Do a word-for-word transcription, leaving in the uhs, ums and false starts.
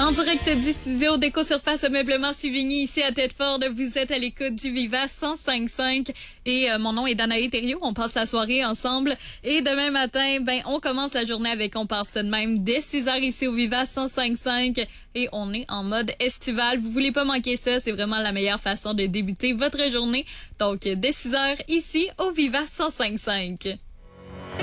En direct du studio d'Éco Surface Meublement Sévigny, ici à Thetford, vous êtes à l'écoute du Viva cent cinq cinq et euh, mon nom est Danae Thériault. On passe la soirée ensemble et demain matin, ben on commence la journée avec On passe de même dès six heures ici au Viva cent cinq cinq et on est en mode estival. Vous voulez pas manquer ça, c'est vraiment la meilleure façon de débuter votre journée. Donc dès six heures ici au Viva cent cinq cinq.